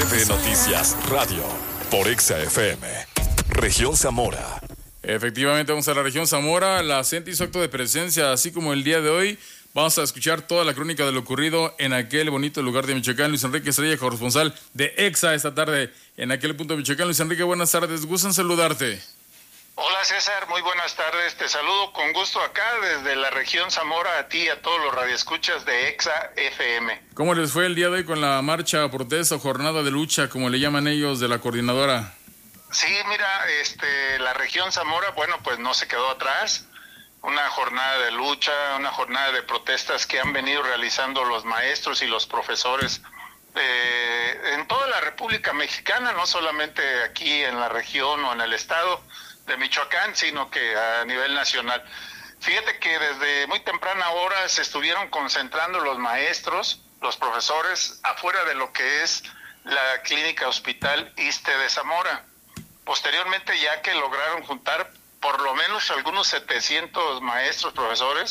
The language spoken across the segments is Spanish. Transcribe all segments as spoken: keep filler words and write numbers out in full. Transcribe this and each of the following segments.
T V Noticias Radio por Exa F M. Región Zamora. Efectivamente, vamos a la región Zamora. La C E N T E hizo acto de presencia, así como el día de hoy. Vamos a escuchar toda la crónica de lo ocurrido en aquel bonito lugar de Michoacán. Luis Enrique Estrella, corresponsal de Exa esta tarde en aquel punto de Michoacán. Luis Enrique, buenas tardes. Gustan saludarte. Hola César, muy buenas tardes. Te saludo con gusto acá desde la región Zamora, a ti y a todos los radioescuchas de Exa F M. ¿Cómo les fue el día de hoy con la marcha, protesta o jornada de lucha, como le llaman ellos, de la coordinadora? Sí, mira, este, la región Zamora, bueno, pues no se quedó atrás. Una jornada de lucha, una jornada de protestas que han venido realizando los maestros y los profesores eh, en toda la República Mexicana, no solamente aquí en la región o en el estado de Michoacán, sino que a nivel nacional. Fíjate que desde muy temprana hora se estuvieron concentrando los maestros, los profesores, afuera de lo que es la clínica hospital ISSSTE de Zamora. Posteriormente, ya que lograron juntar por lo menos algunos setecientos maestros, profesores,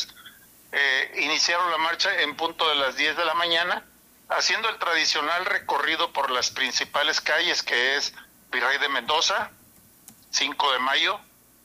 eh, iniciaron la marcha en punto de las diez de la mañana, haciendo el tradicional recorrido por las principales calles, que es Virrey de Mendoza, cinco de mayo,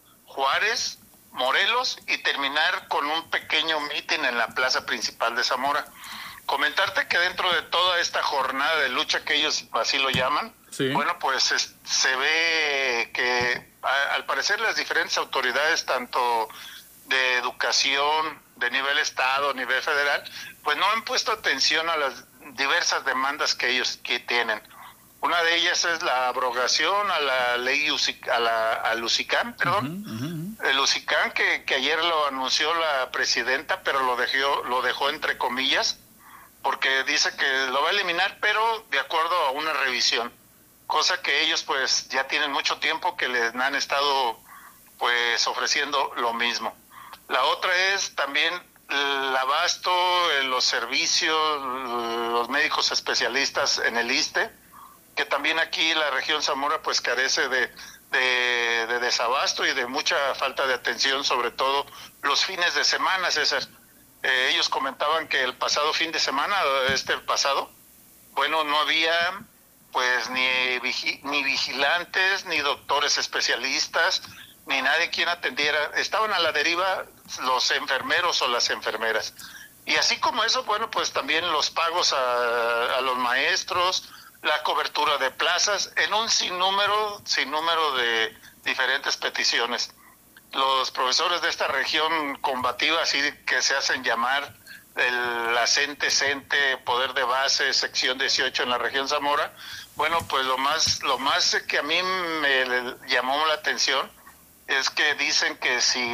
Juárez, Morelos, y terminar con un pequeño mitin en la plaza principal de Zamora. Comentarte que dentro de toda esta jornada de lucha, que ellos así lo llaman, sí. Bueno, pues es, se ve que a, al parecer las diferentes autoridades, tanto de educación, de nivel estado, nivel federal, pues no han puesto atención a las diversas demandas que ellos que tienen. Una de ellas es la abrogación a la ley UCIC, a la al UCICAM, perdón, uh-huh, uh-huh. El UCICAM que, que ayer lo anunció la presidenta, pero lo dejó lo dejó entre comillas, porque dice que lo va a eliminar, pero de acuerdo a una revisión, cosa que ellos pues ya tienen mucho tiempo que les han estado pues ofreciendo lo mismo. La otra es también el abasto, los servicios, los médicos especialistas en el ISSSTE, que también aquí la región Zamora pues carece de, de, de desabasto y de mucha falta de atención, sobre todo los fines de semana, César. Eh, ellos comentaban que el pasado fin de semana, este pasado, bueno, no había pues ni, vigi- ni vigilantes, ni doctores especialistas, ni nadie quien atendiera. Estaban a la deriva los enfermeros o las enfermeras. Y así como eso, bueno, pues también los pagos a, a los maestros, la cobertura de plazas, en un sinnúmero, sinnúmero de diferentes peticiones. Los profesores de esta región combativa, así que se hacen llamar el, la CENTE, CENTE, Poder de Base, sección dieciocho en la región Zamora, bueno, pues lo más, lo más que a mí me llamó la atención es que dicen que si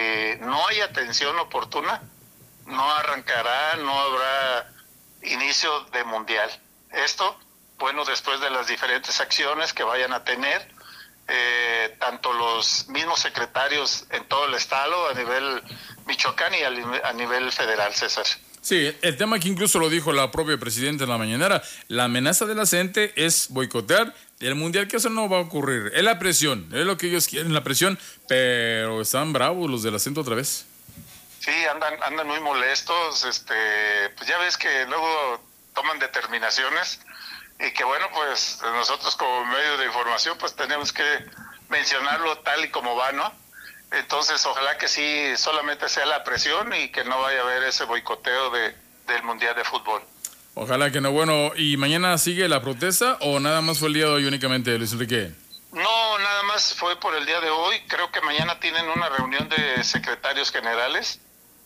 no hay atención oportuna, no arrancará, no habrá inicio de mundial. Esto, bueno, después de las diferentes acciones que vayan a tener, eh, tanto los mismos secretarios en todo el estado, a nivel Michoacán y a, a nivel federal, César. Sí, el tema que incluso lo dijo la propia presidenta en la mañanera, la amenaza de la C E N T E es boicotear el mundial, que eso no va a ocurrir. Es la presión, es lo que ellos quieren, la presión, pero están bravos los de la C E N T E otra vez. Sí, andan andan muy molestos, este, pues ya ves que luego toman determinaciones y que bueno, pues nosotros como medio de información pues tenemos que mencionarlo tal y como va, ¿no? Entonces ojalá que sí solamente sea la presión y que no vaya a haber ese boicoteo de, del Mundial de Fútbol. Ojalá que no. Bueno, ¿y mañana sigue la protesta o nada más fue el día de hoy únicamente, Luis Enrique? No, nada más fue por el día de hoy. Creo que mañana tienen una reunión de secretarios generales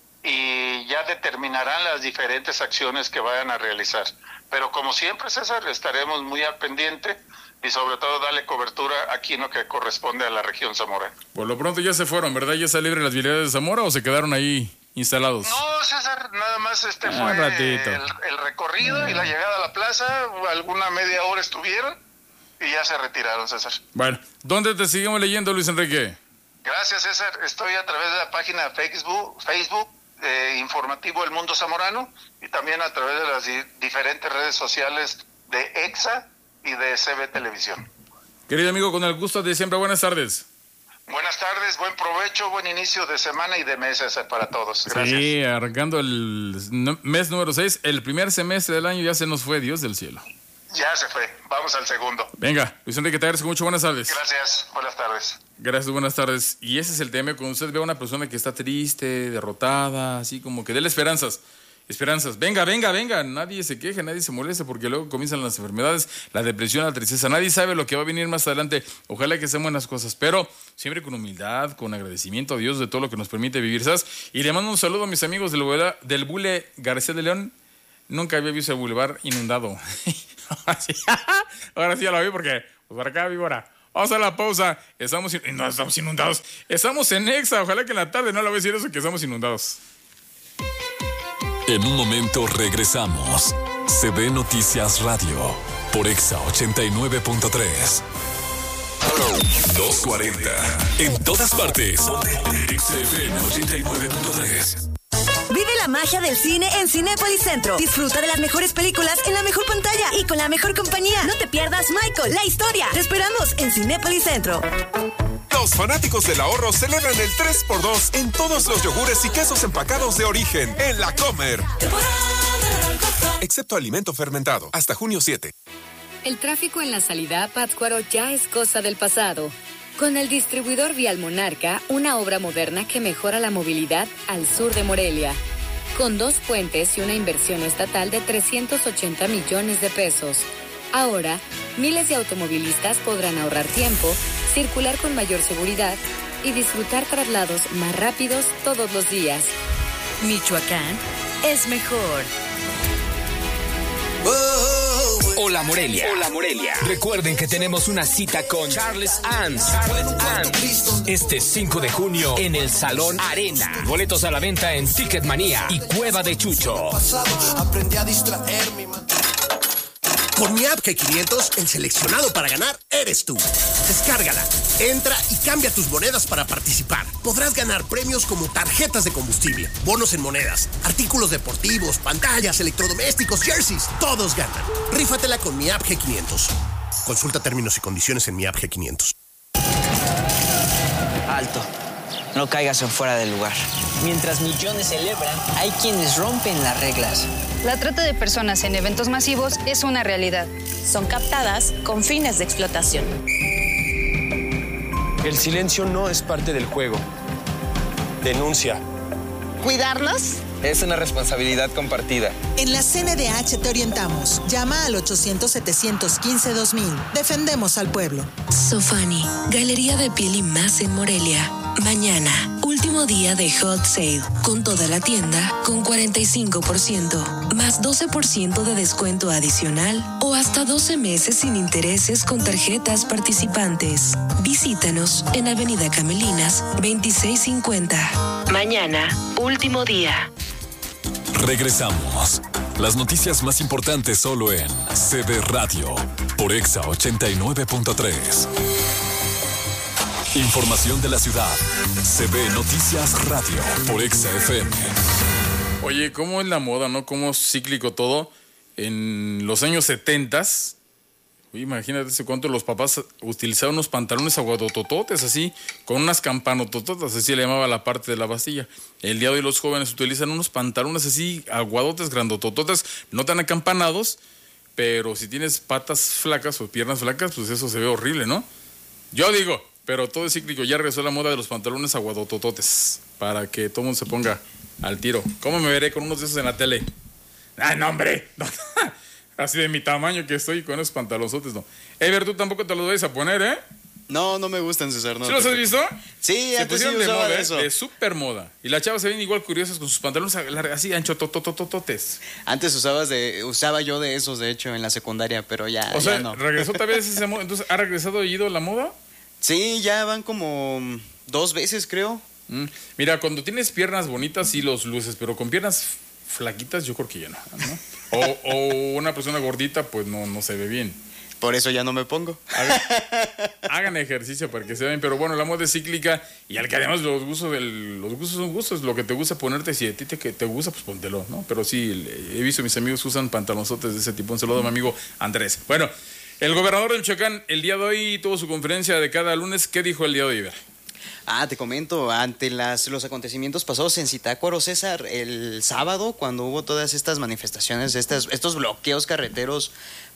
y ya determinarán las diferentes acciones que vayan a realizar. Pero como siempre, César, estaremos muy al pendiente y sobre todo darle cobertura aquí en lo que corresponde a la región Zamora. Por lo pronto ya se fueron, ¿verdad? ¿Ya está libre las vialidades de Zamora o se quedaron ahí instalados? No, César, nada más este ah, fue el, el recorrido ah. y la llegada a la plaza, alguna media hora estuvieron y ya se retiraron, César. Bueno, ¿dónde te seguimos leyendo, Luis Enrique? Gracias, César. Estoy a través de la página Facebook, Facebook eh, informativo El Mundo Zamorano y también a través de las di- diferentes redes sociales de Exa y de C B Televisión. Querido amigo, con el gusto de siempre, buenas tardes. Buenas tardes, buen provecho, buen inicio de semana y de mes, César, para todos. Gracias. Sí, arrancando el mes número seis, el primer semestre del año ya se nos fue, Dios del cielo. Ya se fue. Vamos al segundo. Venga, Luis Enrique, te agradezco mucho. Buenas tardes. Gracias. Buenas tardes. Gracias, buenas tardes. Y ese es el tema, cuando usted ve a una persona que está triste, derrotada, así como que déle esperanzas. Esperanzas. Venga, venga, venga. Nadie se queje, nadie se moleste, porque luego comienzan las enfermedades, la depresión, la tristeza. Nadie sabe lo que va a venir más adelante. Ojalá que sean buenas cosas, pero siempre con humildad, con agradecimiento a Dios de todo lo que nos permite vivir, ¿sabes? Y le mando un saludo a mis amigos del, del Bule García de León. Nunca había visto el bulevar inundado. Ahora sí ya lo vi porque, pues por acá vivo ahora. Vamos a la pausa. Estamos, in... no, estamos inundados. Estamos en Exa. Ojalá que en la tarde no le voy a decir eso, que estamos inundados. En un momento regresamos. C B Noticias Radio por Exa ochenta y nueve punto tres. doscientos cuarenta. En todas partes. Exa F M ochenta y nueve punto tres. Vive la magia del cine en Cinépolis Centro. Disfruta de las mejores películas en la mejor pantalla y con la mejor compañía. No te pierdas Michael, la historia. Te esperamos en Cinépolis Centro. Los fanáticos del ahorro celebran el tres por dos en todos los yogures y quesos empacados de origen en La Comer. Excepto alimento fermentado. Hasta junio siete. El tráfico en la salida a Pátzcuaro ya es cosa del pasado. Con el distribuidor vial Monarca, una obra moderna que mejora la movilidad al sur de Morelia. Con dos puentes y una inversión estatal de trescientos ochenta millones de pesos. Ahora, miles de automovilistas podrán ahorrar tiempo, circular con mayor seguridad y disfrutar traslados más rápidos todos los días. Michoacán es mejor. Hola Morelia. Hola Morelia. Recuerden que tenemos una cita con Charles Ans. Este cinco de junio en el Salón Arena. Boletos a la venta en Ticketmanía y Cueva de Chucho. Aprendí a distraerme. Con mi app G quinientos, el seleccionado para ganar eres tú. Descárgala, entra y cambia tus monedas para participar. Podrás ganar premios como tarjetas de combustible, bonos en monedas, artículos deportivos, pantallas, electrodomésticos, jerseys. Todos ganan. Rífatela con mi app G quinientos. Consulta términos y condiciones en mi app G quinientos. Alto. No caigas en fuera del lugar. Mientras millones celebran, hay quienes rompen las reglas. La trata de personas en eventos masivos es una realidad. Son captadas con fines de explotación. El silencio no es parte del juego. Denuncia. ¿Cuidarnos? Es una responsabilidad compartida. En la C N D H te orientamos. Llama al ochocientos, setecientos quince, dos mil. Defendemos al pueblo. Sofani, Galería de Piel y Más en Morelia. Mañana, último día de Hot Sale, con toda la tienda con cuarenta y cinco por ciento, más doce por ciento de descuento adicional o hasta doce meses sin intereses con tarjetas participantes. Visítanos en Avenida Camelinas, veintiséis cincuenta. Mañana, último día. Regresamos. Las noticias más importantes solo en C B Radio por Exa ochenta y nueve punto tres. Información de la ciudad. C B Noticias Radio por Exa F M. Oye, ¿cómo es la moda, no? ¿Cómo es cíclico todo? En los años setentas, imagínate hace cuánto los papás utilizaban unos pantalones aguadotototes así, con unas campanotototas, así le llamaba la parte de la bastilla. El día de hoy los jóvenes utilizan unos pantalones así, aguadotes, grandotototes, no tan acampanados, pero si tienes patas flacas o piernas flacas, pues eso se ve horrible, ¿no? Yo digo, pero todo es cíclico, ya regresó la moda de los pantalones aguadotototes, para que todo el mundo se ponga al tiro. ¿Cómo me veré con unos de esos en la tele? ¡Ah, no, hombre! Así de mi tamaño que estoy con esos pantalonzotes, no. Ever, tú tampoco te los vais a poner, ¿eh? No, no me gustan, César. No, ¿Sí los has visto? Sí, se antes sí pusieron de usaba moda, eso. de super moda. Y las chavas se ven igual curiosas con sus pantalones así ancho, tototototes. Antes usabas de, usaba yo de esos, de hecho, en la secundaria, pero ya, o sea, ya no. ¿regresó tal vez esa moda? Entonces, ¿ha regresado y ido la moda? Sí, ya van como dos veces, creo. Mm. Mira, cuando tienes piernas bonitas sí los luces, pero con piernas flaquitas yo creo que ya no, ¿no? O, o una persona gordita, pues no, no se ve bien. Por eso ya no me pongo. Hagan, hagan ejercicio para que se vean, pero bueno, la moda es cíclica y al que además los gustos, del, los gustos son gustos, lo que te gusta ponerte, si a ti te, te, te gusta, pues póntelo, ¿no? Pero sí, he visto a mis amigos que usan pantalonzotes de ese tipo. Un saludo a mi amigo Andrés. Bueno, el gobernador del Michoacán el día de hoy tuvo su conferencia de cada lunes. ¿Qué dijo el día de hoy, Iber? Ah, te comento, ante las, los acontecimientos pasados en Zitácuaro, César, el sábado, cuando hubo todas estas manifestaciones, estas, estos bloqueos carreteros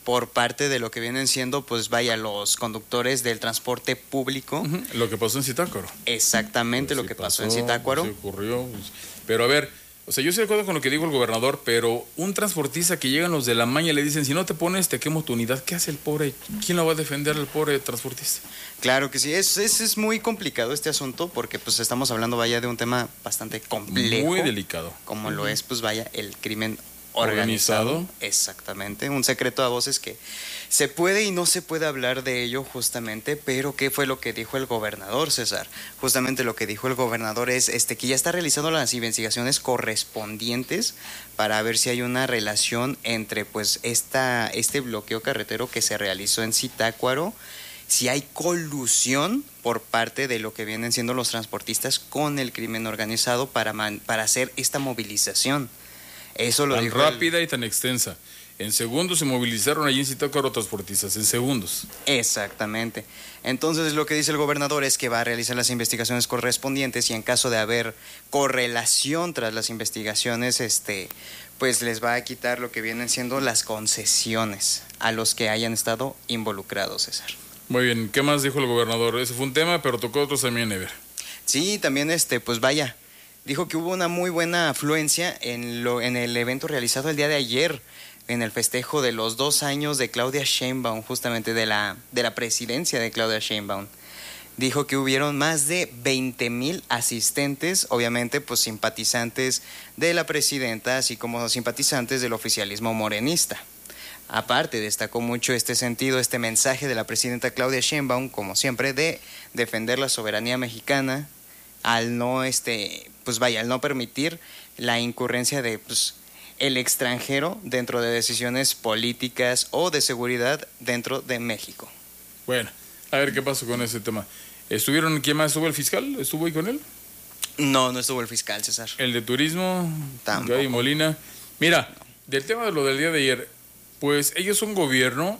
por parte de lo que vienen siendo, pues vaya, los conductores del transporte público. Uh-huh. Lo que pasó en Zitácuaro. Exactamente, pues lo sí que pasó, pasó en Zitácuaro. Pues sí ocurrió. Pues, pero a ver, o sea, yo estoy de acuerdo con lo que dijo el gobernador, pero un transportista que llegan los de la maña y le dicen, si no te pones, te quemo tu unidad, ¿qué hace el pobre? ¿Quién lo va a defender al pobre transportista? Claro que sí, es, es, es muy complicado este asunto porque pues estamos hablando, vaya, de un tema bastante complejo. Muy delicado. Como uh-huh. lo es, pues vaya, el crimen organizado. organizado. Exactamente, un secreto a voces que se puede y no se puede hablar de ello justamente, pero ¿qué fue lo que dijo el gobernador, César? Justamente lo que dijo el gobernador es este que ya está realizando las investigaciones correspondientes para ver si hay una relación entre pues esta, este bloqueo carretero que se realizó en Zitácuaro, si hay colusión por parte de lo que vienen siendo los transportistas con el crimen organizado para, man, para hacer esta movilización. Eso lo tan dijo rápida el... y tan extensa. En segundos se movilizaron allí en Zitácuaro transportistas, en segundos. Exactamente. Entonces lo que dice el gobernador es que va a realizar las investigaciones correspondientes y en caso de haber correlación tras las investigaciones, este, pues les va a quitar lo que vienen siendo las concesiones a los que hayan estado involucrados, César. Muy bien, ¿qué más dijo el gobernador? Ese fue un tema, pero tocó otros también, Ever. Sí, también este, pues vaya. Dijo que hubo una muy buena afluencia en, lo, en el evento realizado el día de ayer, en el festejo de los dos años de Claudia Sheinbaum, justamente de la, de la presidencia de Claudia Sheinbaum. Dijo que hubieron más de veinte mil asistentes, obviamente pues simpatizantes de la presidenta, así como simpatizantes del oficialismo morenista. Aparte, destacó mucho este sentido, este mensaje de la presidenta Claudia Sheinbaum, como siempre, de defender la soberanía mexicana, al no, este, pues vaya, al no permitir la incurrencia de pues, el extranjero dentro de decisiones políticas o de seguridad dentro de México. Bueno, a ver qué pasó con ese tema. ¿Estuvieron, quién más estuvo el fiscal? ¿Estuvo ahí con él? No, no estuvo el fiscal, César. ¿El de turismo? Tampoco. Gaby Molina. Mira, del tema de lo del día de ayer, pues ellos son gobierno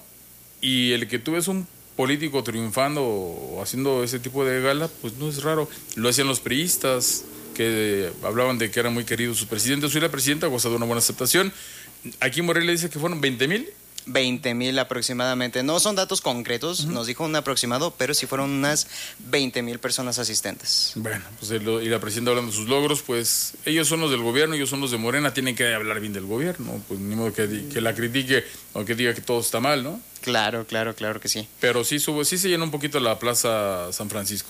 y el que tú ves un político triunfando o haciendo ese tipo de gala, pues no es raro. Lo hacían los priistas, que hablaban de que eran muy queridos sus presidentes. Soy la presidenta, gozó de una buena aceptación. Aquí Morelia dice que fueron veinte mil. veinte mil aproximadamente. No son datos concretos, uh-huh. nos dijo un aproximado, pero sí fueron unas veinte mil personas asistentes. Bueno, pues el, y la presidenta hablando de sus logros, pues ellos son los del gobierno, ellos son los de Morena, tienen que hablar bien del gobierno, pues ni modo que, que la critique o que diga que todo está mal, ¿no? Claro, claro, claro que sí. Pero sí, subo, sí se llenó un poquito la Plaza San Francisco.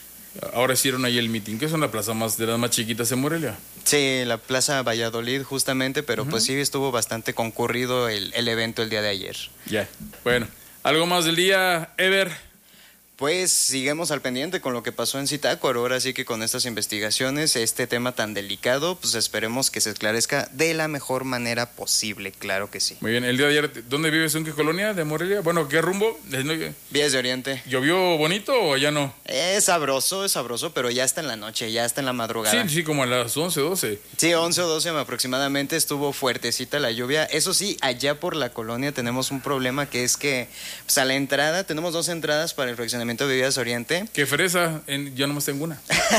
Ahora hicieron ahí el meeting, que es una plaza más de las más chiquitas en Morelia. Sí, la Plaza Valladolid justamente, pero uh-huh. pues sí estuvo bastante concurrido el, el evento el día de ayer. Ya, bueno, ¿algo más del día, Ever? Pues seguimos al pendiente con lo que pasó en Zitácuaro. Ahora sí que con estas investigaciones, este tema tan delicado, pues esperemos que se esclarezca de la mejor manera posible, claro que sí. Muy bien, el día de ayer, ¿dónde vives? ¿En qué colonia de Morelia? Bueno, ¿qué rumbo? Vías de Oriente. ¿Llovió bonito o ya no? Es sabroso, es sabroso, pero ya está en la noche, ya está en la madrugada. Sí, sí, como a las once, doce. Sí, once o doce aproximadamente estuvo fuertecita la lluvia. Eso sí, allá por la colonia tenemos un problema que es que pues, a la entrada, tenemos dos entradas para el fraccionamiento de Vías Oriente. ¿Qué fresa? En, yo nomás tengo una.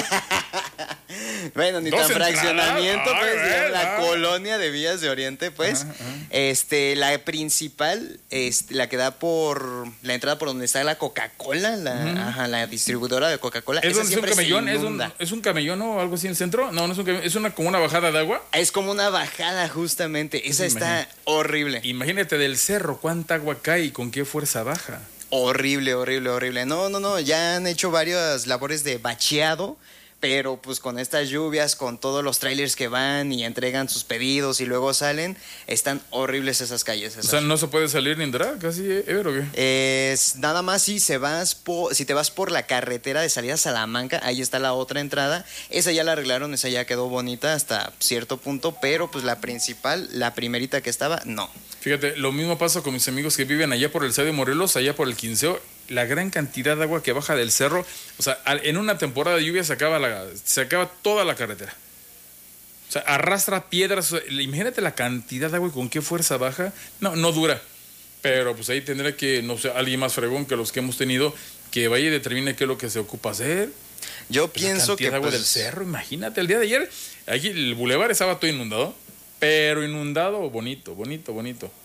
Bueno, ni tan fraccionamiento, pues, ay, la ay. Colonia de Vías de Oriente, pues, ajá, ajá. este, la principal, este, la que da por la entrada por donde está la Coca-Cola, la, uh-huh. ajá, la distribuidora de Coca-Cola. ¿Es, un, es un camellón? ¿Es un, ¿Es un camellón o algo así en el centro? No, no es un camellón, es una, como una bajada de agua. Es como una bajada, justamente. Esa está Imagínate. horrible. Imagínate del cerro, cuánta agua cae y con qué fuerza baja. Horrible, horrible, horrible. No, no, no, ya han hecho varias labores de bacheado, pero pues con estas lluvias, con todos los trailers que van y entregan sus pedidos y luego salen, están horribles esas calles. Esas. O sea, ¿no se puede salir ni entrar casi, Ever, o qué? Es nada más si, se vas por, si te vas por la carretera de salida a Salamanca, ahí está la otra entrada. Esa ya la arreglaron, esa ya quedó bonita hasta cierto punto, pero pues la principal, la primerita que estaba, no. Fíjate, lo mismo pasa con mis amigos que viven allá por el C de Morelos, allá por el Quinceo. La gran cantidad de agua que baja del cerro, o sea, en una temporada de lluvia se acaba, la, se acaba toda la carretera. O sea, arrastra piedras. O sea, imagínate la cantidad de agua y con qué fuerza baja. No, no dura. Pero pues ahí tendrá que, no sé, alguien más fregón que los que hemos tenido, que vaya y determine qué es lo que se ocupa hacer. Yo pues pienso que... La cantidad de agua pues... del cerro, imagínate. El día de ayer, aquí el bulevar estaba todo inundado, pero inundado bonito, bonito, bonito.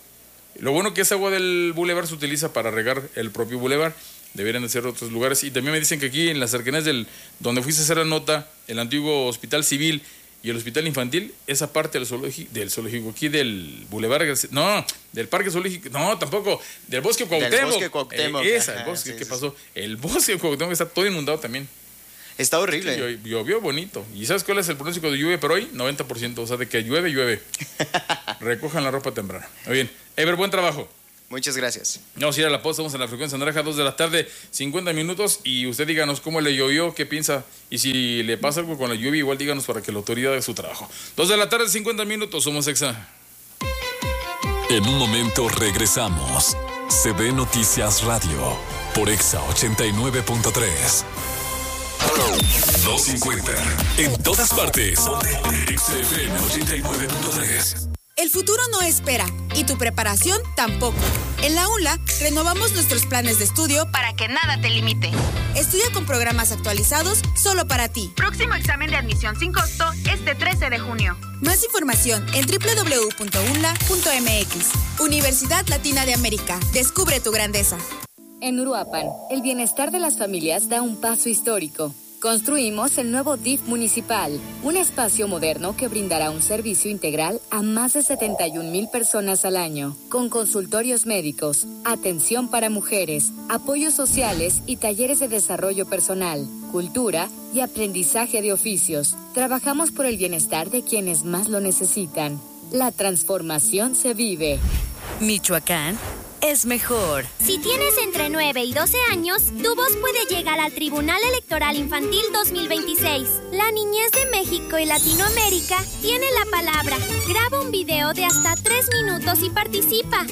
Lo bueno que esa agua del bulevar se utiliza para regar el propio bulevar. Deberían de ser otros lugares. Y también me dicen que aquí en las cercanías del donde fuiste a hacer la nota, el antiguo hospital civil y el hospital infantil, esa parte del zoológico, del zoológico aquí del bulevar, no, del parque zoológico, no, tampoco, del bosque Cuauhtémoc. Del bosque Cuauhtémoc. Eh, esa, Ajá, el bosque, sí, ¿qué sí, pasó? El bosque Cuauhtémoc está todo inundado también. Está horrible. Sí, llovió bonito. ¿Y sabes cuál es el pronóstico de lluvia para hoy? noventa por ciento, o sea, de que llueve, llueve. Recojan la ropa temprano. Muy bien. Ever, buen trabajo. Muchas gracias. Vamos a ir a la pausa, vamos a la frecuencia naranja, dos de la tarde, cincuenta minutos, y usted díganos cómo le llovió, qué piensa, y si le pasa algo con la lluvia, igual díganos para que la autoridad haga su trabajo. dos de la tarde, cincuenta minutos, somos Exa. En un momento regresamos. C B Noticias Radio, por Exa ochenta y nueve punto tres. doscientos cincuenta, en todas partes. Exa F M ochenta y nueve punto tres. El futuro no espera y tu preparación tampoco. En la UNLA renovamos nuestros planes de estudio para que nada te limite. Estudia con programas actualizados solo para ti. Próximo examen de admisión sin costo este trece de junio. Más información en doble u doble u doble u punto unla punto m x. Universidad Latina de América. Descubre tu grandeza. En Uruapan, el bienestar de las familias da un paso histórico. Construimos el nuevo D I F municipal, un espacio moderno que brindará un servicio integral a más de setenta y un mil personas al año, con consultorios médicos, atención para mujeres, apoyos sociales y talleres de desarrollo personal, cultura y aprendizaje de oficios. Trabajamos por el bienestar de quienes más lo necesitan. La transformación se vive. Michoacán es mejor. Si tienes entre nueve y doce años, tu voz puede llegar al Tribunal Electoral Infantil dos mil veintiséis. La niñez de México y Latinoamérica tiene la palabra. Graba un video de hasta tres minutos y participa.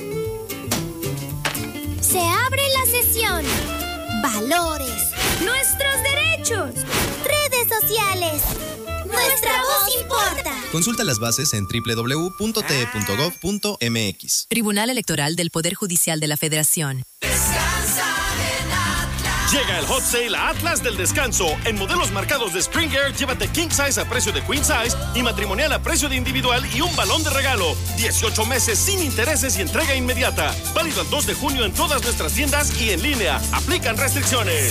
Se abre la sesión. Valores. Nuestros derechos. Redes sociales. Nuestra voz importa. Consulta las bases en doble u doble u doble u punto t e punto gov punto m x. Tribunal Electoral del Poder Judicial de la Federación. Llega el Hot Sale a Atlas del Descanso. En modelos marcados de Springer, llévate King Size a precio de Queen Size y matrimonial a precio de individual y un balón de regalo. dieciocho meses sin intereses y entrega inmediata. Válido el dos de junio en todas nuestras tiendas y en línea. Aplican restricciones.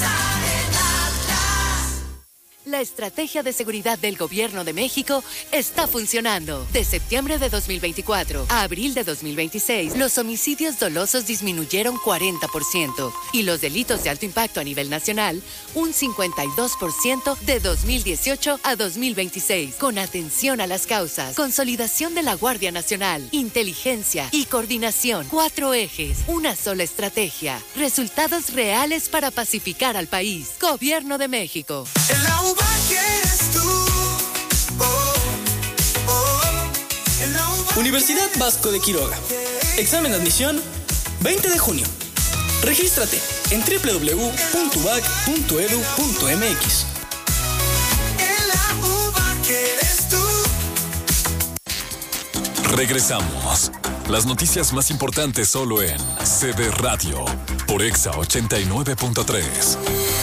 La estrategia de seguridad del Gobierno de México está funcionando. De septiembre de dos mil veinticuatro a abril de dos mil veintiséis, los homicidios dolosos disminuyeron cuarenta por ciento y los delitos de alto impacto a nivel nacional un cincuenta y dos por ciento de dos mil dieciocho a dos mil veintiséis. Con atención a las causas, consolidación de la Guardia Nacional, inteligencia y coordinación. Cuatro ejes, una sola estrategia. Resultados reales para pacificar al país. Gobierno de México. El agua que eres tú. Oh, oh, el agua. Universidad Vasco de Quiroga. Examen de admisión veinte de junio. Regístrate en doble u doble u doble u punto u b a c punto e d u punto m x. El agua que eres tú. Regresamos. Las noticias más importantes solo en C B Radio por Exa ochenta y nueve punto tres.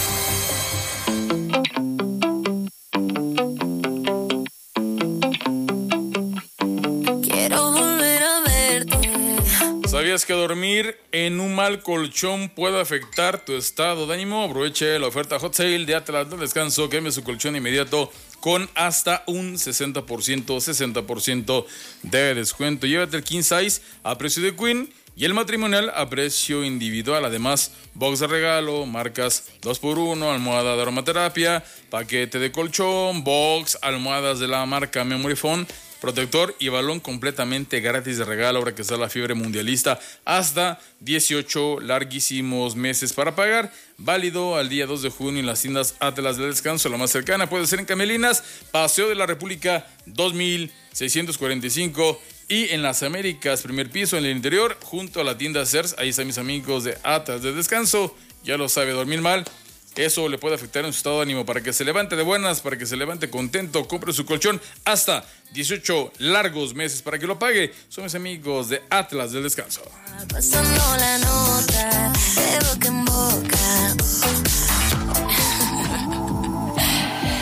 ¿Sabías que dormir en un mal colchón puede afectar tu estado de ánimo? Aproveche la oferta Hot Sale de Atlas del Descanso. Cambie su colchón inmediato con hasta un sesenta por ciento, sesenta por ciento de descuento. Llévate el King Size a precio de Queen y el matrimonial a precio individual. Además, box de regalo, marcas dos por uno, almohada de aromaterapia, paquete de colchón, box, almohadas de la marca Memory Foam, protector y balón completamente gratis de regalo ahora que está la fiebre mundialista. Hasta dieciocho larguísimos meses para pagar. Válido al día dos de junio en las tiendas Atlas del Descanso. La más cercana puede ser en Camelinas, Paseo de la República dos mil seiscientos cuarenta y cinco. Y en las Américas, primer piso en el interior, junto a la tienda Sears. Ahí están mis amigos de Atlas del Descanso. Ya lo sabe, dormir mal, eso le puede afectar en su estado de ánimo. Para que se levante de buenas, para que se levante contento, compre su colchón hasta dieciocho largos meses para que lo pague. Son mis amigos de Atlas del Descanso. Pasando la nota, de boca en boca. Ahí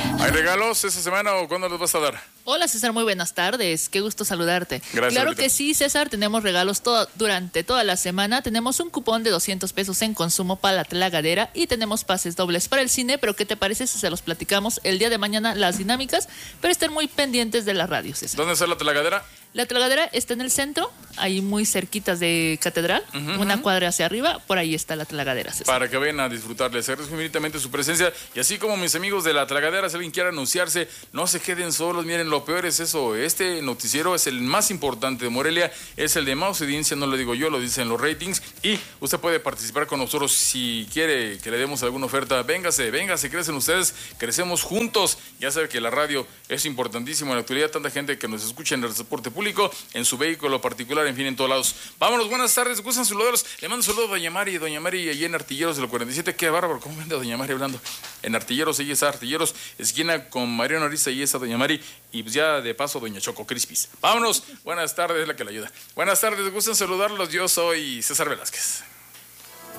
regalos esta semana o cuándo los vas a dar? Hola César, muy buenas tardes, qué gusto saludarte. Gracias. Claro Lupita. que sí, César, tenemos regalos todo, durante toda la semana. Tenemos un cupón de doscientos pesos en consumo para la Tlagadera y tenemos pases dobles para el cine, pero ¿qué te parece si se los platicamos el día de mañana las dinámicas? Pero estén muy pendientes de la radio, César. ¿Dónde está la Tlagadera? La Tlagadera está en el centro, ahí muy cerquitas de Catedral, uh-huh. una cuadra hacia arriba, por ahí está la Tlagadera, César. Para que vayan a disfrutar, les agradezco infinitamente su presencia y así como mis amigos de la Tlagadera, si alguien quiere anunciarse, no se queden solos, miren, lo peor es eso, este noticiero es el más importante de Morelia, es el de más audiencia, no lo digo yo, lo dicen los ratings y usted puede participar con nosotros si quiere que le demos alguna oferta, véngase, véngase, crecen ustedes, crecemos juntos, ya sabe que la radio es importantísimo en la actualidad, tanta gente que nos escucha en el transporte público, en su vehículo particular, en fin, en todos lados. Vámonos, buenas tardes, gustan saludarlos. Le mando un saludo a Doña Mari, Doña Mari allí en Artilleros de los cuarenta y siete. Qué bárbaro, ¿cómo vende Doña Mari hablando? En Artilleros, ahí está Artilleros, esquina con Mariano Ariza, ahí está Doña Mari. Y pues ya de paso, Doña Choco Crispis. Vámonos, buenas tardes, es la que le ayuda. Buenas tardes, gustan saludarlos. Yo soy César Velázquez.